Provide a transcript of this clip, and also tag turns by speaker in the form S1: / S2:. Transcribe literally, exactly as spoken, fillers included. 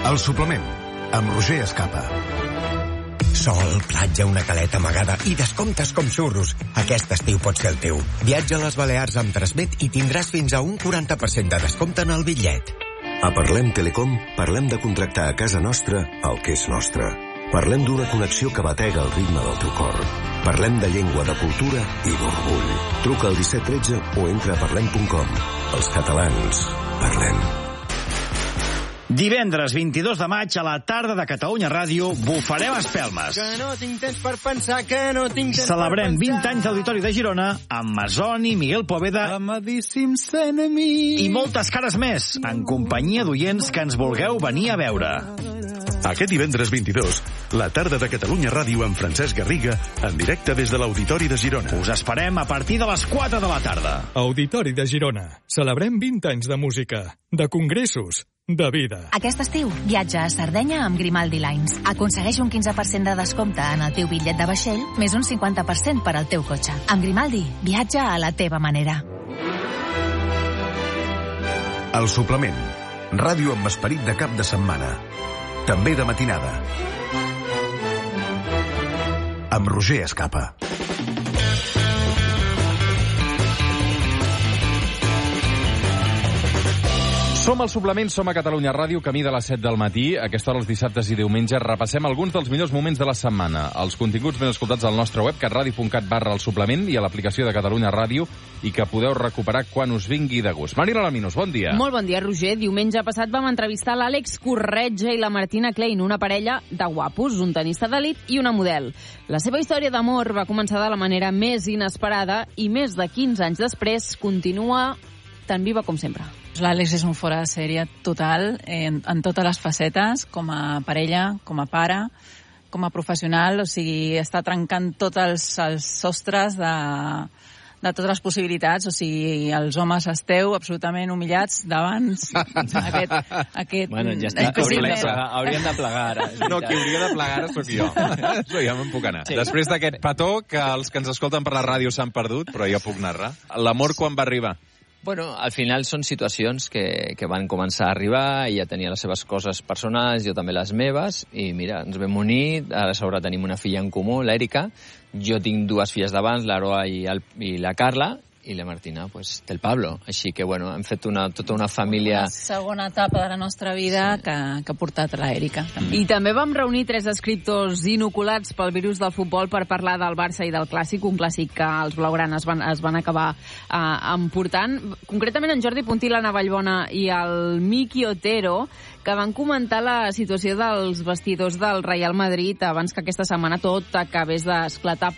S1: El suplement, amb Roger Escapa.
S2: Sol, platja, una caleta amagada i descomptes com xurros. Aquest estiu pot ser el teu. Viatja a les Balears amb Transmet i tindràs fins a un quaranta per cent de descompte en el bitllet.
S3: A Parlem Telecom parlem de contractar a casa nostra el que és nostre. Parlem d'una connexió que batega el ritme del teu cor. Parlem de llengua, de cultura i d'orgull. Truca al disset tretze o entra a parlem punt com. Els catalans parlem.
S4: Divendres vint-i-dos de maig a la tarda de Catalunya Ràdio bufarem espelmes.
S5: Que no tinc temps per pensar, que no tinc temps
S4: Celebrem vint anys d'Auditori de Girona amb Masoni, Miguel Poveda
S5: amadíssims enemics
S4: i moltes cares més, en companyia d'oients que ens vulgueu venir a veure.
S6: Aquest divendres vint-i-dos, la tarda de Catalunya Ràdio amb Francesc Garriga, en directe des de l'Auditori de Girona.
S4: Us esperem a partir de les quatre de la tarda.
S7: Auditori de Girona. Celebrem vint anys de música, de congressos, de vida.
S8: Aquest estiu, viatja a Sardenya amb Grimaldi Lines. Aconsegueix un quinze per cent de descompte en el teu bitllet de vaixell, més un cinquanta per cent per al teu cotxe. Amb Grimaldi, viatja a la teva manera.
S1: El suplement, ràdio amb esperit de cap de setmana. També de matinada. Amb Roger Escapa.
S9: Som al suplement, som a Catalunya Ràdio, camí de les set del matí. A aquesta hora, els dissabtes i diumenges, repassem alguns dels millors moments de la setmana. Els continguts ben escoltats al nostre web, catradio punt cat barra el suplement, i a l'aplicació de Catalunya Ràdio, i que podeu recuperar quan us vingui de gust. Marina Laminos, bon dia.
S10: Molt bon dia, Roger. Diumenge passat vam entrevistar l'Àlex Corretja i la Martina Klein, una parella de guapos, un tenista d'elit i una model. La seva història d'amor va començar de la manera més inesperada i més de quinze anys després continua tan viva com sempre.
S11: L'Àlex és un fora de sèrie total en, en totes les facetes, com a parella, com a pare, com a professional, o sigui, està trencant tots els, els sostres de, de totes les possibilitats, o sigui, els homes esteu absolutament humillats davant aquest... aquest
S12: bueno, ja està, hauríem de, plegar, hauríem de plegar ara.
S9: No, qui hauria de plegar ara sóc jo. Això ja me'n puc anar. Sí. Després d'aquest petó, que els que ens escolten per la ràdio s'han perdut, però jo puc narrar. L'amor quan va arribar?
S12: Bueno, al final són situacions que, que van començar a arribar, ella tenia les seves coses personals, jo també les meves, i mira, ens vam unir, ara a sobre tenim una filla en comú, l'Èrica, jo tinc dues filles d'abans, l'Aroa i, el, i la Carla, i la Martina, pues, té el Pablo. Així que, bueno, hem fet una, tota una família...
S11: Una segona etapa de la nostra vida sí. que, que ha portat l'Èrica.
S10: I també vam reunir tres escriptors inoculats pel virus del futbol per parlar del Barça i del Clàssic, un clàssic que els blaugranes van, es van acabar eh, emportant. Concretament en Jordi Puntí, l'Anna Vallbona i el Miki Otero, que van comentar la situació dels vestidors del Real Madrid abans que aquesta setmana tot acabés d'esclatar